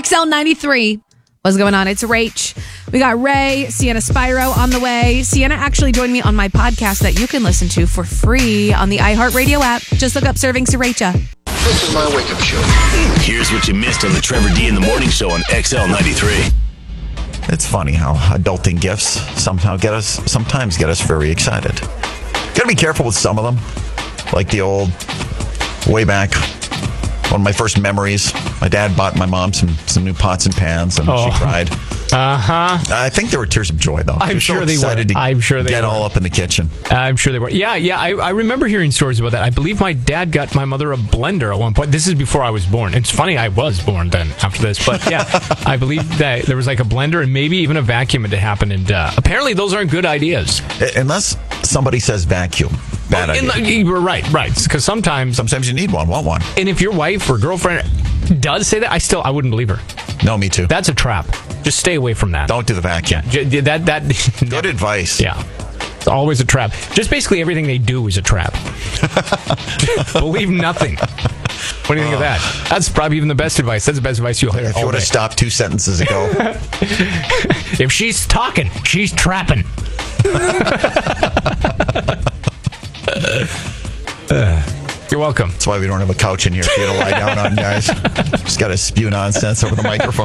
XL93. What's going on? It's Rach. We got Ray, Sienna Spyro on the way. Sienna actually joined me on my podcast that you can listen to for free on the iHeartRadio app. Just look up Serving Sriracha. This is my wake-up show. Here's what you missed on the Trevor D in the Morning Show on XL93. It's funny how adulting gifts sometimes get us very excited. Gotta be careful with some of them. Like the old, way back, one of my first memories, my dad bought my mom some new pots and pans, and she cried. I think there were tears of joy, though. I'm sure they were. I'm sure they get all up in the kitchen. I'm sure they were. Yeah. I remember hearing stories about that. I believe my dad got my mother a blender at one point. This is before I was born. It's funny, I was born then after this. But yeah, I believe that there was like a blender and maybe even a vacuum had to happen. And apparently those aren't good ideas. Unless somebody says vacuum. Bad idea. Right. Because sometimes you need one, want one. And if your wife or girlfriend does say that, I wouldn't believe her. No, me too. That's a trap. Just stay away from that. Don't do the vacuum. Yeah, good advice. Yeah. It's always a trap. Just basically everything they do is a trap. Believe nothing. What do you think of that? That's probably even the best advice. That's the best advice you'll hear. If you would have stopped 2 sentences ago. If she's talking, she's trapping. You're welcome. That's why we don't have a couch in here for you to lie down on, guys. Just got to spew nonsense over the microphone.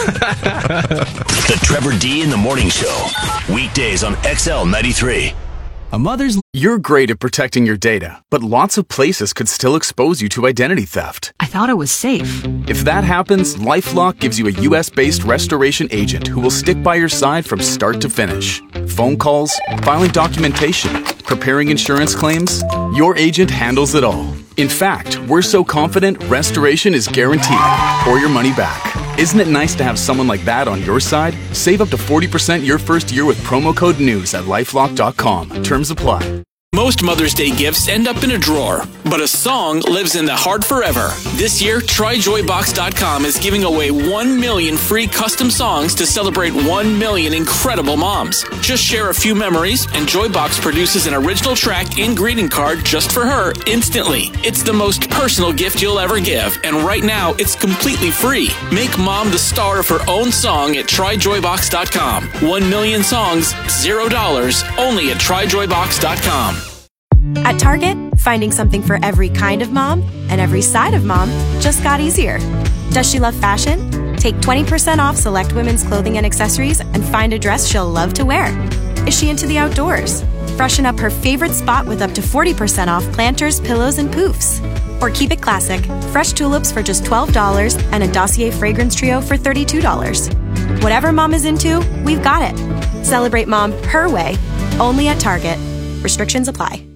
The Trevor D in the Morning Show. Weekdays on XL93. You're great at protecting your data, but lots of places could still expose you to identity theft. I thought it was safe. If that happens, LifeLock gives you a U.S.-based restoration agent who will stick by your side from start to finish. Phone calls, filing documentation, preparing insurance claims, your agent handles it all. In fact, we're so confident restoration is guaranteed or your money back. Isn't it nice to have someone like that on your side? Save up to 40% your first year with promo code NEWS at LifeLock.com. Terms apply. Most Mother's Day gifts end up in a drawer, but a song lives in the heart forever. This year, TryJoyBox.com is giving away 1 million free custom songs to celebrate 1 million incredible moms. Just share a few memories, and Joybox produces an original track and greeting card just for her instantly. It's the most personal gift you'll ever give, and right now, it's completely free. Make mom the star of her own song at TryJoyBox.com. 1 million songs, $0, only at TryJoyBox.com. At Target, finding something for every kind of mom and every side of mom just got easier. Does she love fashion? Take 20% off select women's clothing and accessories and find a dress she'll love to wear. Is she into the outdoors? Freshen up her favorite spot with up to 40% off planters, pillows, and poofs. Or keep it classic, fresh tulips for just $12 and a Dossier fragrance trio for $32. Whatever mom is into, we've got it. Celebrate mom her way, only at Target. Restrictions apply.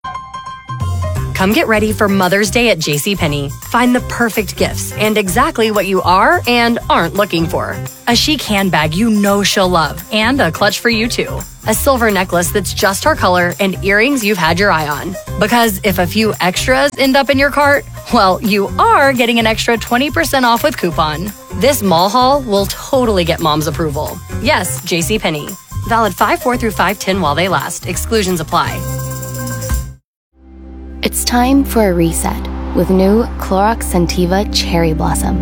Come get ready for Mother's Day at JCPenney. Find the perfect gifts and exactly what you are and aren't looking for. A chic handbag you know she'll love and a clutch for you too. A silver necklace that's just her color and earrings you've had your eye on. Because if a few extras end up in your cart, well, you are getting an extra 20% off with coupon. This mall haul will totally get mom's approval. Yes, JCPenney. Valid 5/4 through 5/10 while they last. Exclusions apply. It's time for a reset with new Clorox Scentiva Cherry Blossom.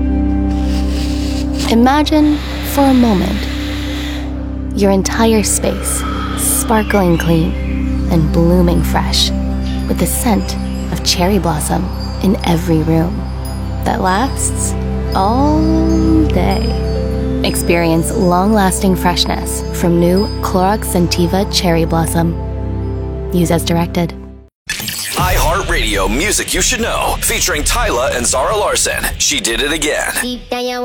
Imagine for a moment your entire space sparkling clean and blooming fresh with the scent of cherry blossom in every room that lasts all day. Experience long-lasting freshness from new Clorox Scentiva Cherry Blossom. Use as directed. iHeartRadio Music You Should Know, featuring Tyla and Zara Larson. She Did It Again.